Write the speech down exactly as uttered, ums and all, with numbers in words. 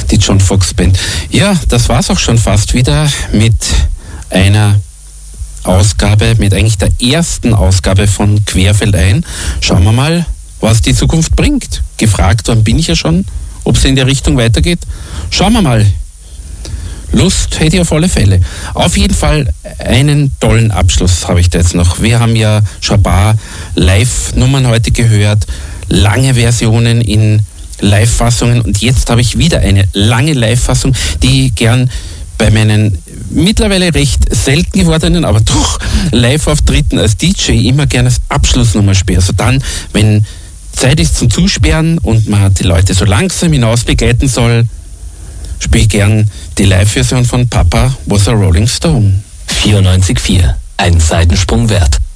die John Foxx Band. Ja, das war's auch schon fast wieder mit einer Ausgabe, mit eigentlich der ersten Ausgabe von Querfeldein. Schauen wir mal, was die Zukunft bringt. Gefragt worden bin ich ja schon, ob es in der Richtung weitergeht. Schauen wir mal. Lust hätte ich auf alle Fälle. Auf jeden Fall einen tollen Abschluss habe ich da jetzt noch. Wir haben ja schon ein paar Live-Nummern heute gehört, lange Versionen in Live-Fassungen und jetzt habe ich wieder eine lange Live-Fassung, die ich gern bei meinen mittlerweile recht selten gewordenen, aber doch Live-Auftritten als D J immer gerne als Abschlussnummer spiele. Also dann, wenn Zeit ist zum Zusperren und man die Leute so langsam hinaus begleiten soll, spiele ich gern die Live-Version von Papa Was a Rolling Stone. vierundneunzig Komma vier, ein Seitensprung wert.